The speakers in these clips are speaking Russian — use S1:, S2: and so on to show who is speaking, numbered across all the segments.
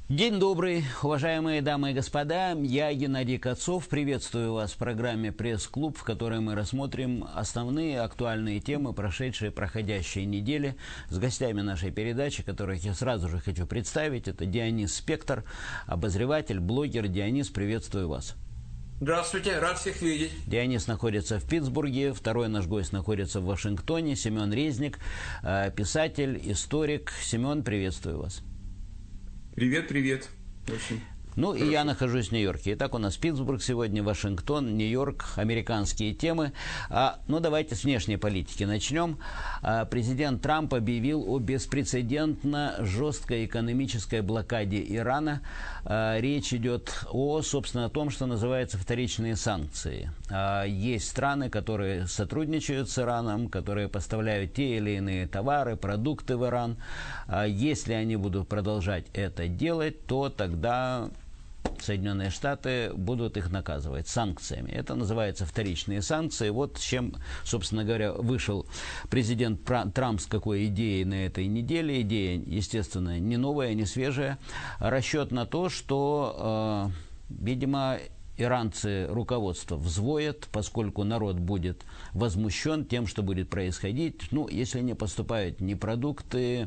S1: День добрый, уважаемые дамы и господа. Я Геннадий Кацов. Приветствую вас в программе «Пресс-клуб», в которой мы рассмотрим основные актуальные темы прошедшей и проходящей недели с гостями нашей передачи, которых я сразу же хочу представить. Это Дионис Спектр, обозреватель, блогер. Дионис, приветствую вас.
S2: Здравствуйте, рад всех видеть.
S1: Дионис находится в Питтсбурге, второй наш гость находится в Вашингтоне. Семен Резник, писатель, историк. Семен, приветствую вас.
S2: Привет, привет. Очень.
S1: Ну и я нахожусь в Нью-Йорке. Итак, у нас Питтсбург сегодня, Вашингтон, Нью-Йорк, американские темы. Ну, давайте с внешней политики начнем. Президент Трамп объявил о беспрецедентно жесткой экономической блокаде Ирана. Речь идет собственно, о том, что называется вторичные санкции. Есть страны, которые сотрудничают с Ираном, которые поставляют те или иные товары, продукты в Иран. Если они будут продолжать это делать, то тогда Соединенные Штаты будут их наказывать санкциями. Это называется вторичные санкции. Вот с чем, собственно говоря, вышел президент Трамп с какой идеей на этой неделе. Идея, естественно, не новая, не свежая. Расчет на то, что, видимо, иранцы руководство взвоят, поскольку народ будет возмущен тем, что будет происходить. Ну, если не поступают ни продукты,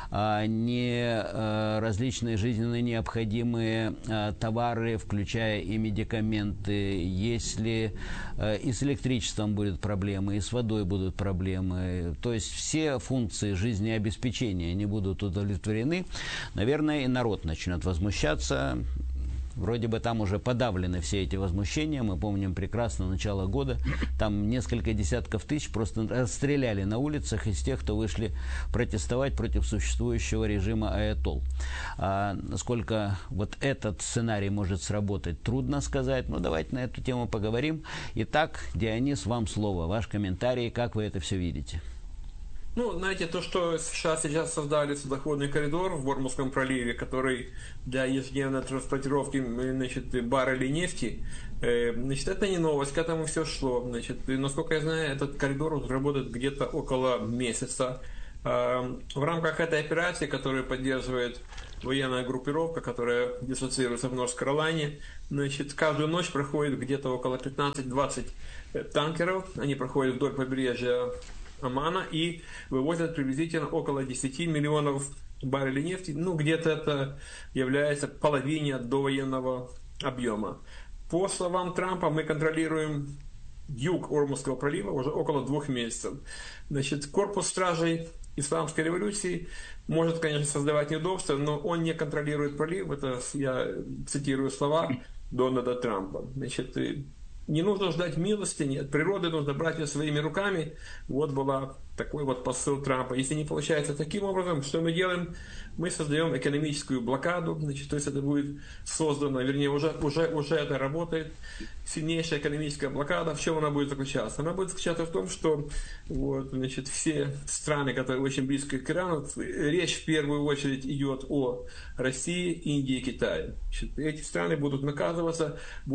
S1: ни различные жизненно необходимые товары, включая и медикаменты, если и с электричеством будут проблемы, и с водой будут проблемы, то есть все функции жизнеобеспечения не будут удовлетворены, наверное, и народ начнет возмущаться. Вроде бы там уже подавлены все эти возмущения. Мы помним прекрасно начало года. Там несколько десятков тысяч просто расстреляли на улицах из тех, кто вышли протестовать против существующего режима аятолл. Насколько вот этот сценарий может сработать, трудно сказать. Но давайте на эту тему поговорим. Итак, Дионис, вам слово. Ваш комментарий, как вы это все видите?
S2: Ну, знаете, то, что США сейчас создали судоходный коридор в Ормузском проливе, который для ежедневной транспортировки, значит, баррелей нефти, значит, это не новость, к этому все шло. Значит, и, насколько я знаю, этот коридор уже работает где-то около месяца. В рамках этой операции, которую поддерживает военная группировка, которая дислоцируется в Норт-Каролайне, значит, каждую ночь проходит где-то около 15-20 танкеров. Они проходят вдоль побережья Омана и вывозят приблизительно около 10 миллионов баррелей нефти. Ну, где-то это является половиной довоенного объема. По словам Трампа, мы контролируем юг Ормузского пролива уже около 2 месяцев. Значит, корпус стражей Исламской революции может, конечно, создавать неудобства, но он не контролирует пролив. Это я цитирую слова Дональда Трампа. Значит, не нужно ждать милостыни от природы, нужно брать ее своими руками. Вот была такой вот посыл Трампа. Если не получается таким образом, что мы делаем? Мы создаем экономическую блокаду, значит, то есть это будет создано, вернее, уже это работает, сильнейшая экономическая блокада. В чем она будет заключаться? Она будет заключаться в том, что вот, значит, все страны, которые очень близко к Ирану, речь в первую очередь идет о России, Индии и Китае. Значит, эти страны будут наказываться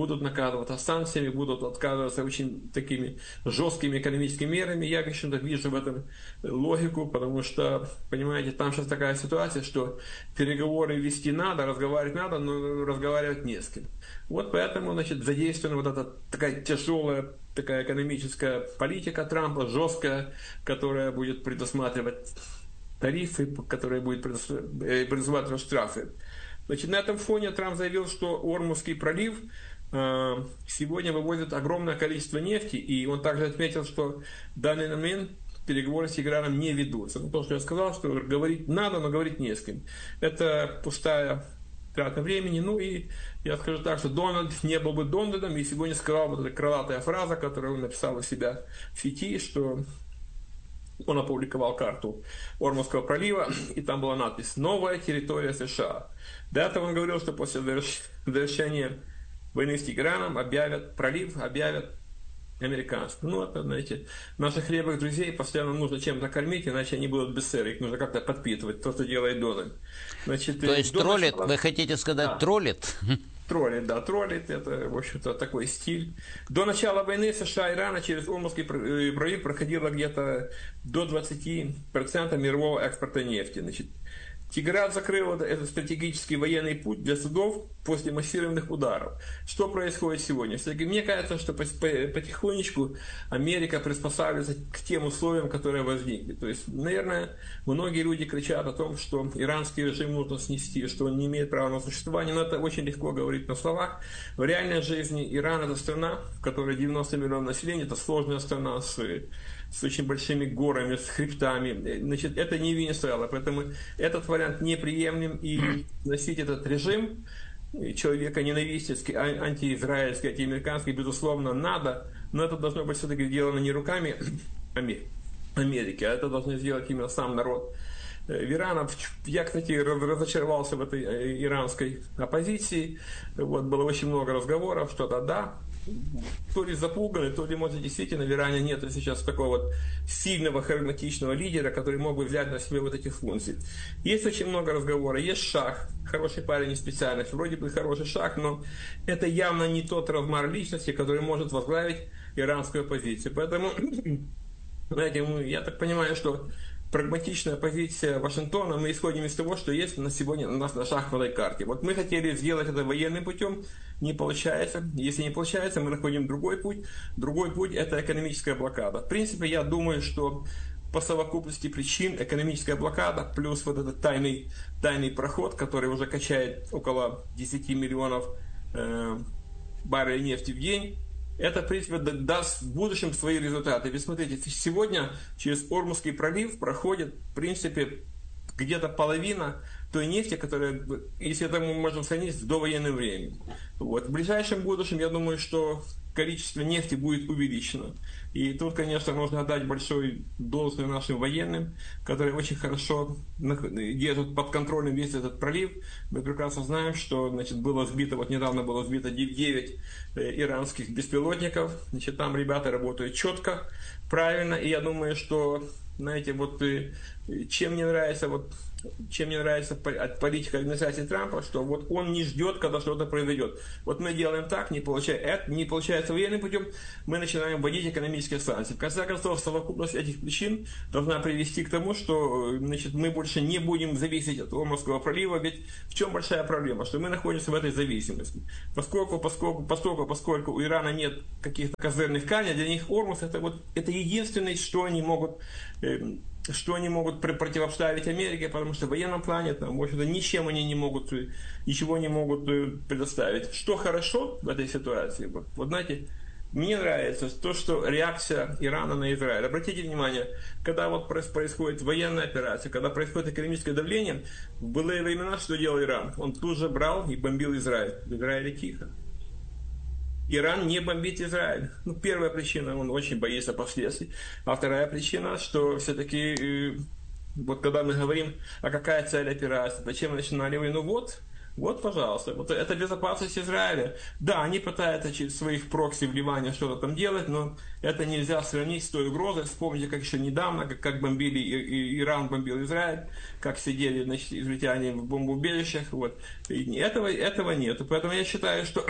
S2: санкциями, будут отказываться очень такими жесткими экономическими мерами. Я, конечно, вижу в этом логику, потому что, понимаете, там сейчас такая ситуация, что переговоры вести надо, разговаривать надо, но разговаривать не с кем. Вот поэтому, значит, задействована вот эта такая тяжелая такая экономическая политика Трампа, жесткая, которая будет предусматривать тарифы, которые будут предусматривать штрафы. Значит, на этом фоне Трамп заявил, что Ормузский пролив сегодня вывозит огромное количество нефти, и он также отметил, что в данный момент переговоры с Ираном не ведутся. Ну, то, что я сказал, что говорить надо, но говорить не с кем. Это пустая трата времени. Ну и я скажу так, что Дональд не был бы Дональдом, и сегодня сказал вот эта крылатая фраза, которую он написал у себя в сети, что он опубликовал карту Ормузского пролива, и там была надпись «Новая территория США». До этого он говорил, что после завершения войны с Ираном пролив объявят американцев. Ну, это, знаете, наших хлебных друзей постоянно нужно чем-то кормить, иначе они будут без сыра. Их нужно как-то подпитывать, то, что делает Дональд. Значит,
S1: то есть троллит, вы хотите сказать, да. Троллит?
S2: Троллит, да, троллит, это, в общем-то, такой стиль. До начала войны США и Ирана через Ормузский пролив проходило где-то до 20% мирового экспорта нефти. Значит, Тегеран закрыл этот стратегический военный путь для судов после массированных ударов. Что происходит сегодня? Все-таки мне кажется, что потихонечку Америка приспосабливается к тем условиям, которые возникли. То есть, наверное, многие люди кричат о том, что иранский режим нужно снести, что он не имеет права на существование, но это очень легко говорить на словах. В реальной жизни Иран – это страна, в которой 90 миллионов населения, это сложная страна с очень большими горами, с хребтами. Значит, это не Венесуэла, поэтому этот вариант неприемлем, и носить этот режим человека ненавистнический, антиизраильский, антиамериканский, безусловно, надо, но это должно быть все-таки сделано не руками Америки, а это должны сделать именно сам народ Ирана. Я, кстати, разочаровался в этой иранской оппозиции. Вот, было очень много разговоров, что-то да, то ли запуганы, то ли, может, действительно в Иране нет сейчас такого вот сильного, харизматичного лидера, который мог бы взять на себя вот эти функции. Есть очень много разговоров. Есть Шах, хороший парень из специальности, вроде бы хороший Шах, но это явно не тот размер личности, который может возглавить иранскую оппозицию. Поэтому, знаете, я так понимаю, что прагматичная позиция Вашингтона, мы исходим из того, что есть на сегодня у нас на шахматной карте. Вот мы хотели сделать это военным путем, не получается. Если не получается, мы находим другой путь. Другой путь – это экономическая блокада. В принципе, я думаю, что по совокупности причин экономическая блокада плюс вот этот тайный проход, который уже качает около 10 миллионов баррелей нефти в день, это, в принципе, даст в будущем свои результаты. Вы смотрите, сегодня через Ормузский пролив проходит, в принципе, где-то половина той нефти, которая, если это мы можем сравнить с довоенным временем. Вот. В ближайшем будущем, я думаю, что количество нефти будет увеличено. И тут, конечно, нужно отдать большой должное нашим военным, которые очень хорошо держат под контролем весь этот пролив. Мы прекрасно знаем, что, значит, недавно было сбито 9 иранских беспилотников. Значит, там ребята работают четко, правильно. И я думаю, что, знаете, вот чем мне нравится от политики администрации Трампа, что вот он не ждет, когда что-то произойдет. Вот мы делаем так, не получается военным путем, мы начинаем вводить экономические санкции. В конце концов, совокупность этих причин должна привести к тому, что, значит, мы больше не будем зависеть от Ормузского пролива. Ведь в чем большая проблема? Что мы находимся в этой зависимости. Поскольку у Ирана нет каких-то козырных камней, для них Ормуз это единственное, что они могут противопоставить Америке, потому что в военном плане там, в общем-то, ничего не могут предоставить. Что хорошо в этой ситуации? Вот знаете, мне нравится то, что реакция Ирана на Израиль. Обратите внимание, когда вот происходит военная операция, когда происходит экономическое давление, в былые времена что делал Иран? Он тут же брал и бомбил Израиль. В Израиле тихо. Иран не бомбит Израиль. Первая причина, он очень боится последствий. А вторая причина, что все-таки, вот когда мы говорим, а какая цель операции, зачем мы начинали войну, вот, пожалуйста, вот это безопасность Израиля. Да, они пытаются через своих прокси в Ливане что-то там делать, но это нельзя сравнить с той угрозой. Вспомните, как еще недавно, как бомбили, Иран бомбил Израиль, как сидели, значит, израильтяне в бомбоубежищах. Вот. И этого нет. Поэтому я считаю, что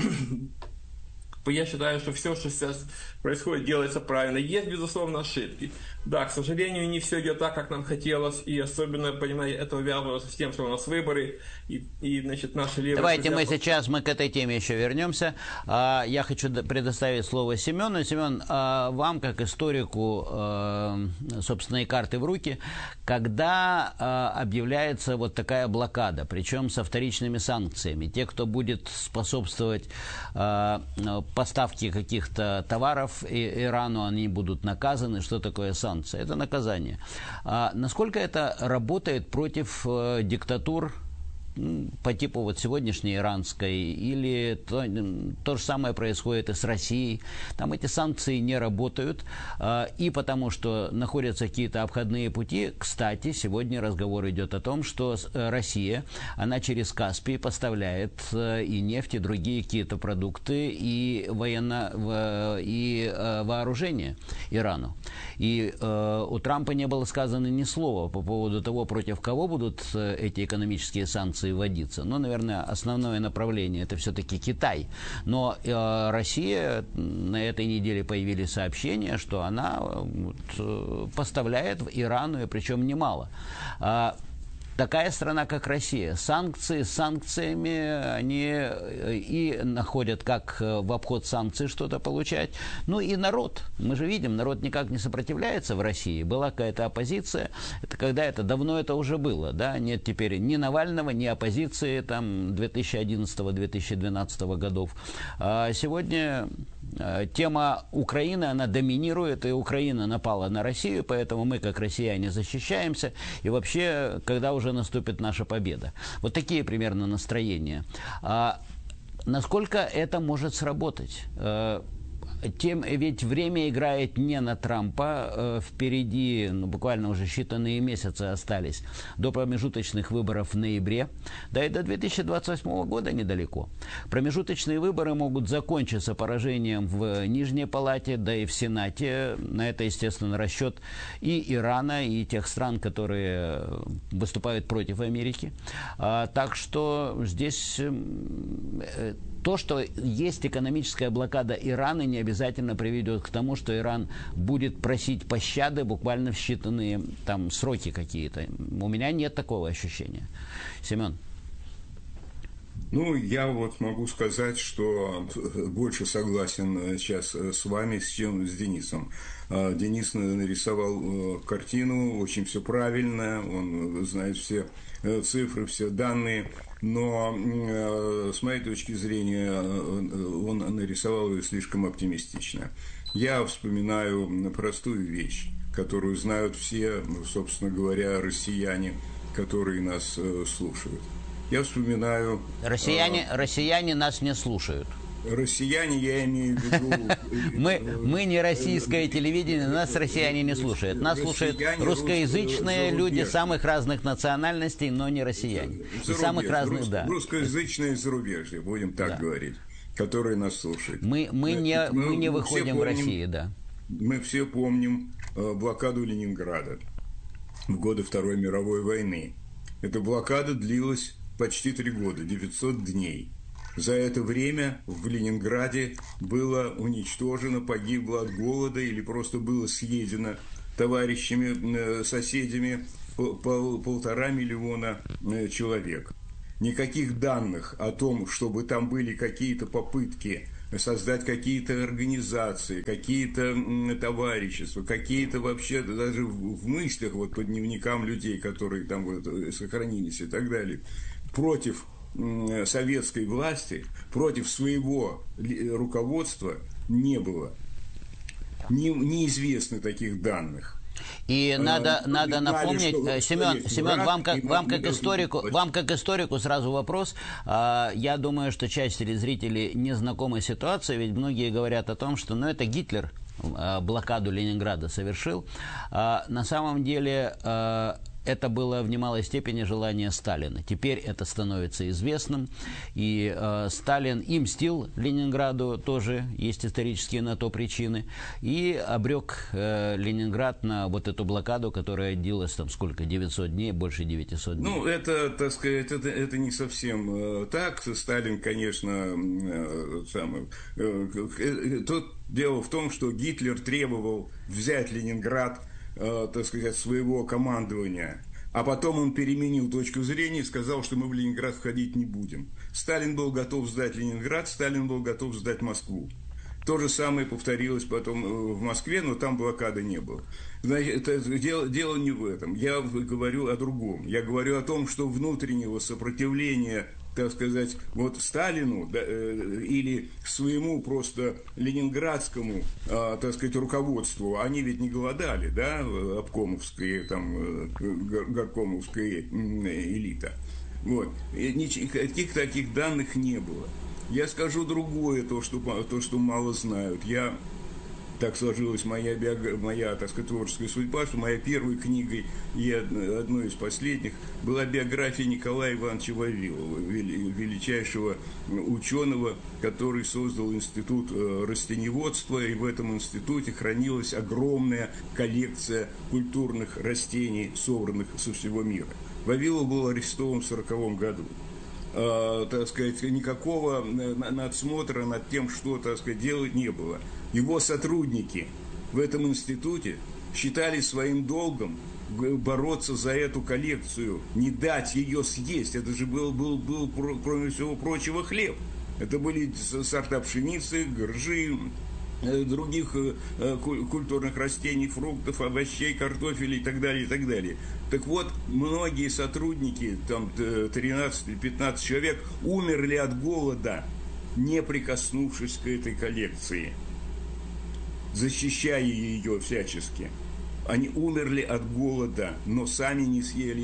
S2: все, что сейчас происходит, делается правильно. Есть, безусловно, ошибки. Да, к сожалению, не все идет так, как нам хотелось. И особенно, понимаете, это увязывается с тем, что у нас выборы. И значит, наши левые...
S1: Давайте мы к этой теме еще вернемся. Я хочу предоставить слово Семену. Семен, вам, как историку, собственной карты в руки, когда объявляется вот такая блокада, причем со вторичными санкциями, те, кто будет способствовать поставки каких-то товаров Ирану, они будут наказаны. Что такое санкции? Это наказание. Насколько это работает против диктатур по типу вот сегодняшней иранской, или то же самое происходит и с Россией. Там эти санкции не работают, и потому что находятся какие-то обходные пути. Кстати, сегодня разговор идет о том, что Россия, она через Каспий поставляет и нефть, и другие какие-то продукты, и вооружение Ирану. И у Трампа не было сказано ни слова по поводу того, против кого будут эти экономические санкции вводиться. Но, наверное, основное направление – это все-таки Китай. Но Россия, на этой неделе появились сообщения, что она поставляет в Ирану, и причем немало. такая страна, как Россия. Санкции с санкциями, они и находят, как в обход санкций что-то получать. Ну и народ. Мы же видим, народ никак не сопротивляется в России. Была какая-то оппозиция. Это когда это? Давно это уже было. Да? Нет теперь ни Навального, ни оппозиции там 2011-2012 годов. А сегодня тема Украины, она доминирует, и Украина напала на Россию, поэтому мы, как россияне, защищаемся. И вообще, когда уже наступит наша победа. Вот такие примерно настроения. Насколько это может сработать? Ведь время играет не на Трампа. Впереди буквально уже считанные месяцы остались до промежуточных выборов в ноябре. Да и до 2028 года недалеко. Промежуточные выборы могут закончиться поражением в Нижней палате, да и в Сенате. На это, естественно, расчет и Ирана, и тех стран, которые выступают против Америки. Так что здесь... То, что есть экономическая блокада Ирана, не обязательно приведет к тому, что Иран будет просить пощады буквально в считанные там сроки какие-то. У меня нет такого ощущения. Семен.
S3: Ну, я вот могу сказать, что больше согласен сейчас с вами, чем с Денисом. Денис нарисовал картину, очень все правильно, он знает все цифры, все данные, но с моей точки зрения он нарисовал ее слишком оптимистично. Я вспоминаю простую вещь, которую знают все, собственно говоря, россияне, которые нас слушают. Я вспоминаю...
S1: Россияне нас не слушают.
S3: Россияне, я имею в виду...
S1: Мы не российское телевидение, нас россияне не слушают. Нас слушают русскоязычные люди самых разных национальностей, но не россияне. И самых разных, да.
S3: Русскоязычные зарубежья, будем так говорить, которые нас слушают.
S1: Мы не выходим в Россию, да.
S3: Мы все помним блокаду Ленинграда в годы Второй мировой войны. Эта блокада длилась почти 3 года, 900 дней. За это время в Ленинграде было уничтожено, погибло от голода или просто было съедено товарищами, соседями 1,5 миллиона человек. Никаких данных о том, чтобы там были какие-то попытки создать какие-то организации, какие-то товарищества, какие-то вообще даже в мыслях вот по дневникам людей, которые там вот сохранились и так далее, против советской власти, против своего руководства не было. Неизвестно таких данных.
S1: И надо напомнить, Семен, вам как историку сразу вопрос. Я думаю, что часть телезрителей не знакомы с ситуацией, ведь многие говорят о том, что это Гитлер блокаду Ленинграда совершил. На самом деле это было в немалой степени желание Сталина. Теперь это становится известным. И Сталин и мстил Ленинграду, тоже есть исторические на то причины. И обрек Ленинград на вот эту блокаду, которая длилась там сколько, 900 дней, больше 900 дней.
S3: Ну, это, так сказать, это не совсем так. Сталин, конечно, тут дело в том, что Гитлер требовал взять Ленинград, так сказать, своего командования. А потом он переменил точку зрения и сказал, что мы в Ленинград входить не будем. Сталин был готов сдать Ленинград, Сталин был готов сдать Москву. То же самое повторилось потом в Москве, но там блокады не было. Значит, дело не в этом. Я говорю о другом. Я говорю о том, что внутреннего сопротивления, так сказать, вот Сталину, да, или своему просто ленинградскому, так сказать, руководству, они ведь не голодали, да, обкомовская, там, горкомовская элита. Вот. Никаких таких данных не было. Я скажу другое, то, что мало знают. Так сложилась моя, так сказать, творческая судьба, что моей первой книгой и одной из последних была биография Николая Ивановича Вавилова, величайшего ученого, который создал институт растениеводства, и в этом институте хранилась огромная коллекция культурных растений, собранных со всего мира. Вавилов был арестован в 1940 году. Так сказать, никакого надсмотра над тем, что, так сказать, делать, не было. Его сотрудники в этом институте считали своим долгом бороться за эту коллекцию, не дать ее съесть. Это же был, кроме всего прочего, хлеб. Это были сорта пшеницы, ржи, других культурных растений, фруктов, овощей, картофеля и так далее, и так далее. Так вот, многие сотрудники, там 13-15 человек, умерли от голода, не прикоснувшись к этой коллекции, защищая ее всячески. Они умерли от голода, но сами не съели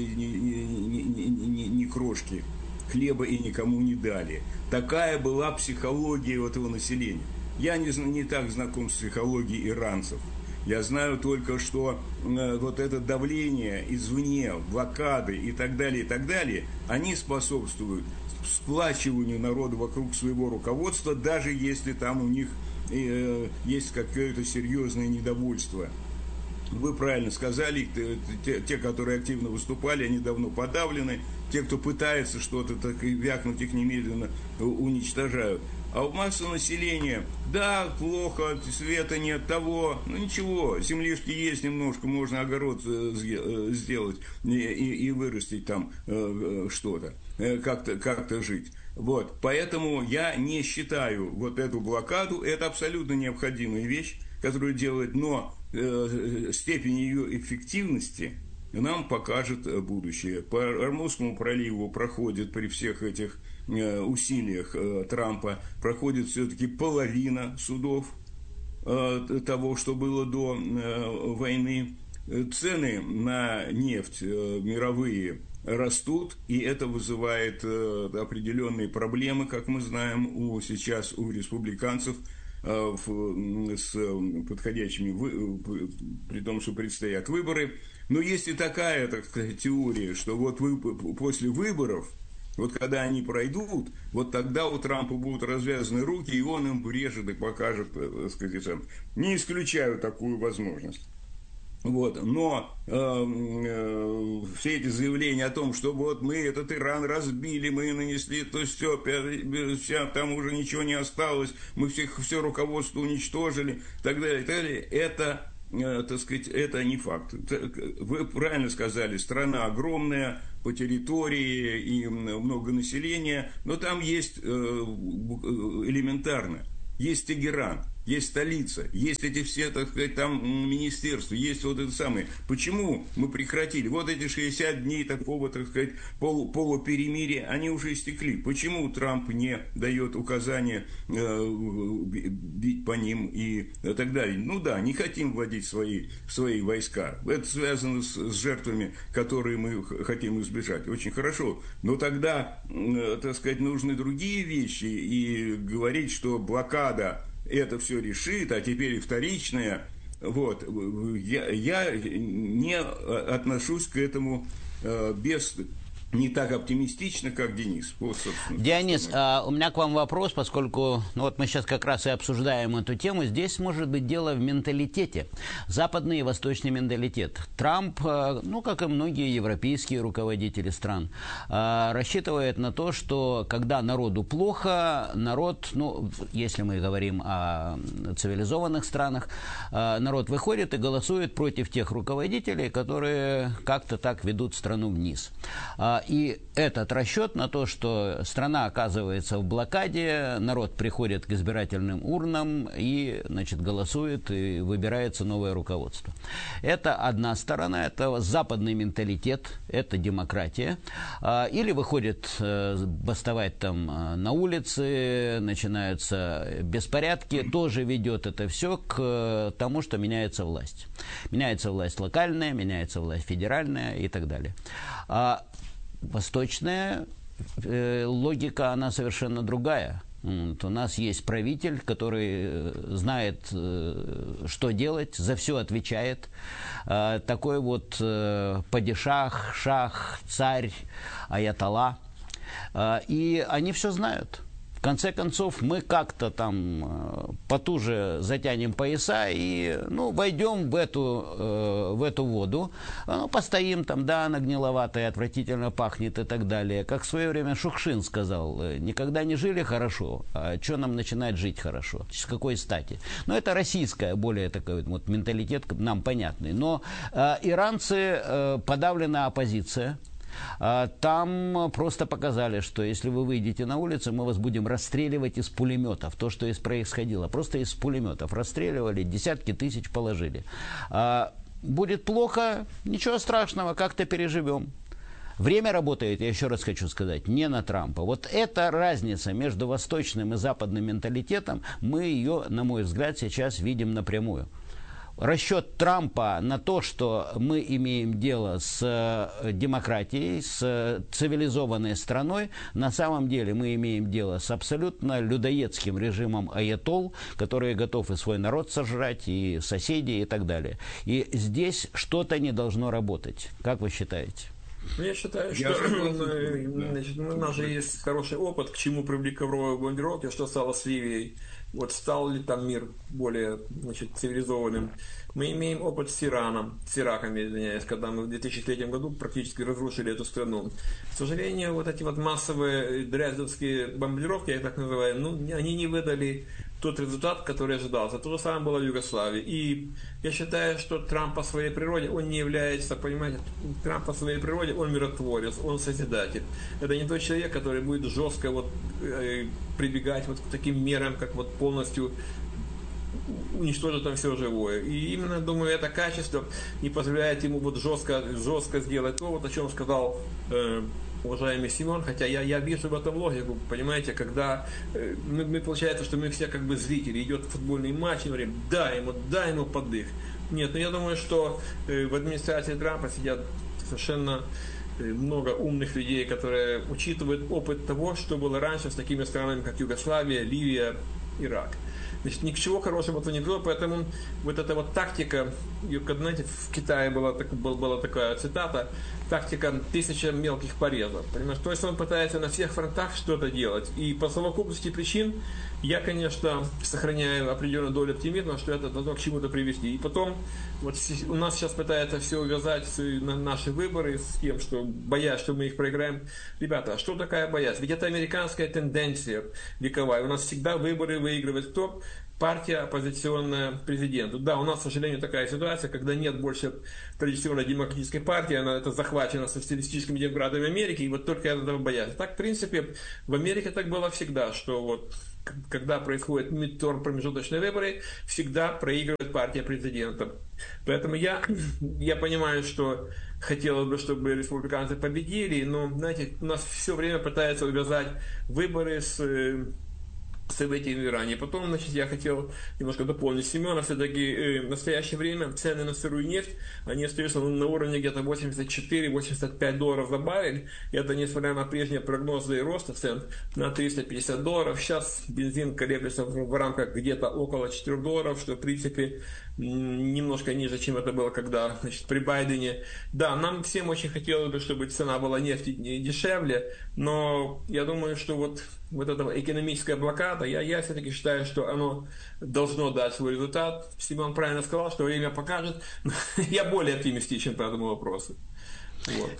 S3: ни крошки хлеба и никому не дали. Такая была психология этого населения. Я не так знаком с психологией иранцев. Я знаю только, что вот это давление извне, блокады и так далее, они способствуют сплачиванию народа вокруг своего руководства, даже если там у них есть какое-то серьезное недовольство. Вы правильно сказали, те, которые активно выступали, они давно подавлены. Те, кто пытается что-то так и вякнуть, их немедленно уничтожают. А у массы населения, да, плохо, света нет, того, ну ничего, землишки есть немножко, можно огород сделать и вырастить там что-то, как-то жить. Вот, поэтому я не считаю вот эту блокаду, это абсолютно необходимая вещь, которую делать, но степень ее эффективности нам покажет будущее. По Ормузскому проливу проходит при всех этих усилиях Трампа, проходит все-таки половина судов того, что было до войны. Цены на нефть мировые растут, и это вызывает определенные проблемы, как мы знаем, сейчас у республиканцев, с подходящими, при том, что предстоят выборы. Но есть и такая, так сказать, теория, что вот после выборов, вот когда они пройдут, вот тогда у Трампа будут развязаны руки, и он им врежет и покажет, так сказать, не исключаю такую возможность. Вот. Но все эти заявления о том, что вот мы этот Иран разбили, мы нанесли, то все, там уже ничего не осталось, мы все руководство уничтожили, и так далее, это, так сказать, это не факт. Вы правильно сказали, страна огромная по территории и много населения, но там есть элементарно, есть Тегеран. Есть столица, есть эти все, так сказать, там министерства, есть вот это самое. Почему мы прекратили? Вот эти 60 дней такого, так сказать, полуперемирия, они уже истекли. Почему Трамп не дает указания бить по ним и так далее? Ну да, не хотим вводить свои войска. Это связано с жертвами, которые мы хотим избежать. Очень хорошо. Но тогда, так сказать, нужны другие вещи. И говорить, что блокада это все решит, а теперь и вторичное. Вот. Я не отношусь к этому не так оптимистично, как Денис. Вот,
S1: Дионис, у меня к вам вопрос, поскольку вот мы сейчас как раз и обсуждаем эту тему. Здесь может быть дело в менталитете. Западный и восточный менталитет. Трамп, как и многие европейские руководители стран, рассчитывает на то, что когда народу плохо, народ, если мы говорим о цивилизованных странах, народ выходит и голосует против тех руководителей, которые как-то так ведут страну вниз. И этот расчет на то, что страна оказывается в блокаде, народ приходит к избирательным урнам и, голосует, и выбирается новое руководство. Это одна сторона, это западный менталитет, это демократия. Или выходит бастовать там на улице, начинаются беспорядки, тоже ведет это все к тому, что меняется власть. Меняется власть локальная, меняется власть федеральная и так далее. Восточная логика, она совершенно другая. У нас есть правитель, который знает, что делать, за все отвечает. Такой вот падишах, шах, царь, аятолла. И они все знают. В конце концов, мы как-то там потуже затянем пояса и, ну, войдем в эту воду, ну, постоим там, да, она гниловатая, отвратительно пахнет и так далее. Как в свое время Шукшин сказал, никогда не жили хорошо, а что нам начинать жить хорошо? С какой стати? Но это российская, более такой вот менталитет нам понятный. Но иранцы, подавленная оппозиция, там просто показали, что если вы выйдете на улицу, мы вас будем расстреливать из пулеметов. То, что и происходило, просто из пулеметов расстреливали, десятки тысяч положили. Будет плохо, ничего страшного, как-то переживем. Время работает, я еще раз хочу сказать, не на Трампа. Вот эта разница между восточным и западным менталитетом, мы ее, на мой взгляд, сейчас видим напрямую. Расчет Трампа на то, что мы имеем дело с демократией, с цивилизованной страной, на самом деле мы имеем дело с абсолютно людоедским режимом аятолл, который готов и свой народ сожрать, и соседей, и так далее. И здесь что-то не должно работать. Как вы считаете?
S2: Я считаю, что у нас же есть хороший опыт, к чему привели ковровые бомбардировки, что стало с Ливией. Вот стал ли там мир более, цивилизованным. Мы имеем опыт с Ираном, с Ираком, извиняюсь, когда мы в 2003 году практически разрушили эту страну. К сожалению, вот эти вот массовые дрезденские бомбардировки, я их так называю, они не выдали тот результат, который ожидался. То же самое было в Югославии. И я считаю, что Трамп по своей природе, он не является, понимаете, Трамп по своей природе, он миротворец, он созидатель. Это не тот человек, который будет жестко прибегать к таким мерам, как полностью уничтожить там все живое. И именно, думаю, это качество не позволяет ему жестко сделать то, о чем сказал уважаемый Семен, хотя я вижу в этом логику, понимаете, когда мы получается, что мы все как бы зрители, идет футбольный матч, и говорим, дай ему поддых. Нет, я думаю, что в администрации Трампа сидят совершенно много умных людей, которые учитывают опыт того, что было раньше с такими странами, как Югославия, Ливия, Ирак. Значит, ни к чему хорошему это не было, поэтому вот эта вот тактика, знаете, в Китае была такая цитата, тактика 1000 мелких порезов, понимаешь? То есть он пытается на всех фронтах что-то делать. И по совокупности причин я, конечно, сохраняю определенную долю оптимизма, что это должно к чему-то привести. И потом, вот у нас сейчас пытается все увязать на наши выборы с тем, что боясь, что мы их проиграем. Ребята, а что такая боязнь? Ведь это американская тенденция вековая. У нас всегда выборы выигрывает кто? Партия оппозиционная президенту. Да, у нас, к сожалению, такая ситуация, когда нет больше традиционной демократической партии, она это захвачена социалистическими демократами Америки, и вот только этого боятся. Так, в принципе, в Америке так было всегда, что вот когда происходит мидтерм, промежуточные выборы, всегда проигрывает партия президента. Поэтому я понимаю, что хотелось бы, чтобы республиканцы победили, но, знаете, у нас все время пытаются увязать выборы с событиями в Иране. Потом, значит, я хотел немножко дополнить Семена. Все-таки в настоящее время цены на сырую нефть, они остаются на уровне где-то $84-85 за баррель. И это несмотря на прежние прогнозы роста цен на $350. Сейчас бензин колеблется в рамках где-то около $4, что, в принципе, немножко ниже, чем это было, когда, значит, при Байдене. Да, нам всем очень хотелось бы, чтобы цена была нефти дешевле, но я думаю, что вот эта экономическая блокада, я все-таки считаю, что оно должно дать свой результат. Семен правильно сказал, что время покажет. Я более оптимистичен по этому вопросу. Вот.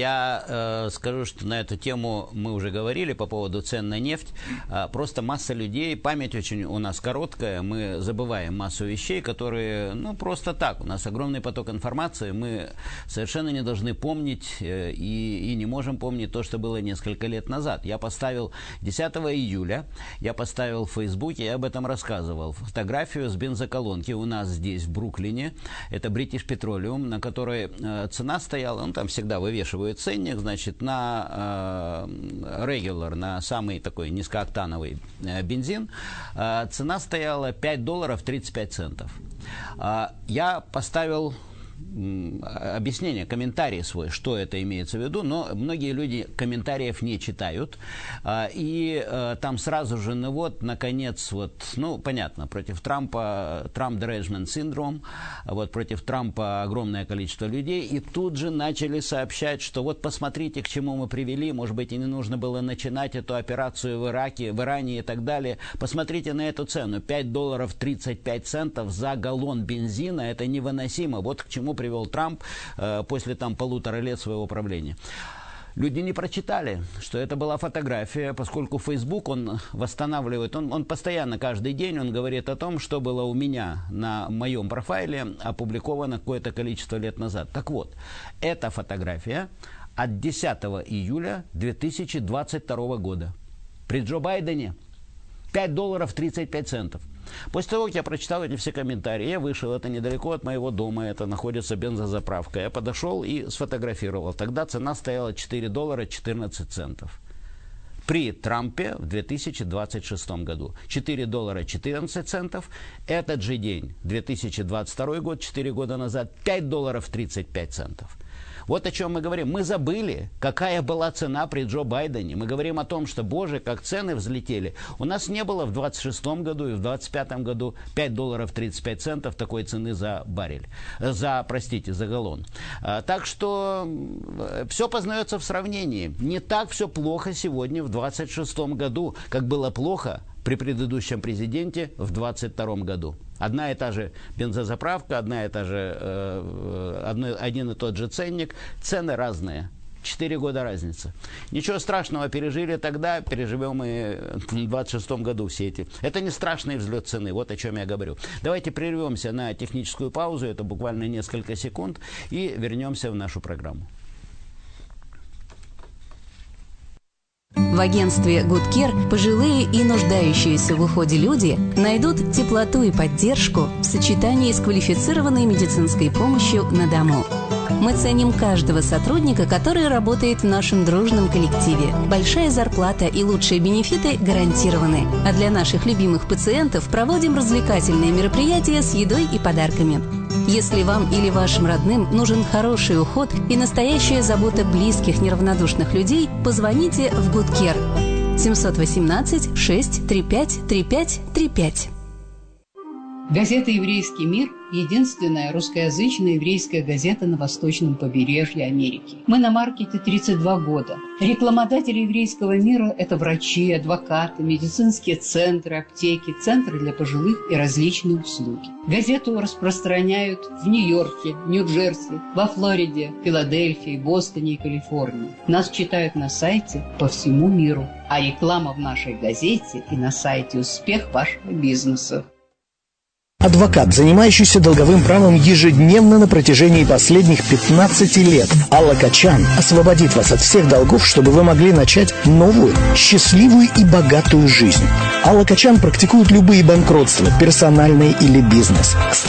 S1: Я скажу, что на эту тему мы уже говорили по поводу цен на нефть. Просто масса людей, память очень у нас короткая, мы забываем массу вещей, которые, просто так. У нас огромный поток информации, мы совершенно не должны помнить и не можем помнить то, что было несколько лет назад. Я поставил 10 июля, я поставил в Фейсбуке, я об этом рассказывал, фотографию с бензоколонки у нас здесь, в Бруклине. Это British Petroleum, на которой цена стояла, там всегда вывешивают ценник, значит, на regular, на самый такой низкооктановый бензин, цена стояла $5.35. Я поставил объяснение, комментарий свой, что это имеется в виду, но многие люди комментариев не читают, и там сразу же, ну вот, наконец, вот, ну, понятно, против Трампа, Trump-derangement syndrome, вот, против Трампа огромное количество людей, и тут же начали сообщать, что вот посмотрите, к чему мы привели, может быть, и не нужно было начинать эту операцию в Ираке, в Иране и так далее. Посмотрите на эту цену, $5.35 за галлон бензина, это невыносимо, вот к чему привел Трамп после там 1,5 лет своего правления. Люди не прочитали, что это была фотография, поскольку Facebook, он восстанавливает, он постоянно, каждый день, он говорит о том, что было у меня на моем профайле опубликовано какое-то количество лет назад. Так вот, эта фотография от 10 июля 2022 года. При Джо Байдене $5.35. После того, как я прочитал эти все комментарии, я вышел, это недалеко от моего дома, это находится бензозаправка. Я подошел и сфотографировал. Тогда цена стояла $4.14. При Трампе в 2026 году $4.14. Этот же день, 2022 год, 4 года назад, $5.35. Вот о чем мы говорим. Мы забыли, какая была цена при Джо Байдене. Мы говорим о том, что, боже, как цены взлетели. У нас не было в 26 году и в 25 году $5.35 такой цены за баррель. За галлон. Так что все познается в сравнении. Не так все плохо сегодня в 26 году, как было плохо при предыдущем президенте в 22 году. Одна и та же бензозаправка, один и тот же ценник, цены разные. 4 года разница. Ничего страшного пережили тогда, переживем и в 26 году все эти. Это не страшный взлет цены, вот о чем я говорю. Давайте прервемся на техническую паузу, это буквально несколько секунд, и вернемся в нашу программу.
S4: В агентстве Good Care пожилые и нуждающиеся в уходе люди найдут теплоту и поддержку в сочетании с квалифицированной медицинской помощью на дому. Мы ценим каждого сотрудника, который работает в нашем дружном коллективе. Большая зарплата и лучшие бенефиты гарантированы. А для наших любимых пациентов проводим развлекательные мероприятия с едой и подарками. Если вам или вашим родным нужен хороший уход и настоящая забота близких неравнодушных людей, позвоните в Good Care 718 635 3535.
S5: Газета «Еврейский мир» – единственная русскоязычная еврейская газета на восточном побережье Америки. Мы на маркете 32 года. Рекламодатели еврейского мира – это врачи, адвокаты, медицинские центры, аптеки, центры для пожилых и различные услуги. Газету распространяют в Нью-Йорке, Нью-Джерси, во Флориде, Филадельфии, Бостоне и Калифорнии. Нас читают на сайте по всему миру. А реклама в нашей газете и на сайте «Успех вашего бизнеса».
S6: Адвокат, занимающийся долговым правом ежедневно на протяжении последних 15 лет. Алла Качан освободит вас от всех долгов, чтобы вы могли начать новую, счастливую и богатую жизнь. Алла Качан практикует любые банкротства, персональные или бизнес.